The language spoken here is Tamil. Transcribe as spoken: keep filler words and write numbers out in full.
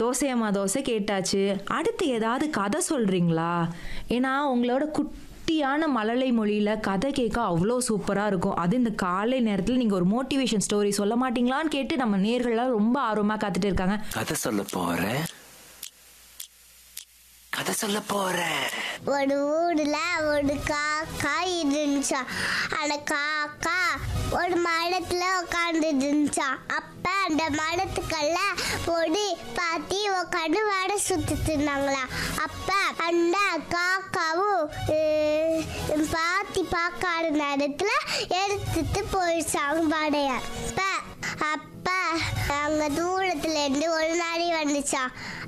தோசையம்மா தோசை கேட்டாச்சு. அடுத்து ஏதாவது கதை சொல்றீங்களா? ஏன்னா உங்களோட குட்டியான மழலை மொழியில கதை கேட்க அவ்வளோ சூப்பரா இருக்கும். அது இந்த காலை நேரத்தில் நீங்க ஒரு மோட்டிவேஷன் ஸ்டோரி சொல்ல மாட்டீங்களான்னு கேட்டு நம்ம நேயர்கள்லாம் ரொம்ப ஆர்வமா காத்துட்டு இருக்காங்க. கதை சொல்ல போறேன் கதை சொல்ல போறேன் ஒரு ஊர்ல ஒரு காக்கா இருந்துச்சா. அந்த காக்கா ஒரு மரத்துல உட்காந்து இருந்துச்சா. அப்ப அந்த மரத்துக்கல்ல பொடி பாத்தி உட்காந்து வடை சுத்திட்டு இருந்தாங்களா. அப்ப அந்த காக்காவும் பாத்தி பார்க்காத நேரத்துல எடுத்துட்டு போயிடுச்சாங்க வடைய. அப்ப அங்க தூரத்துல இருந்து ஒரு நாடி வந்துச்சா.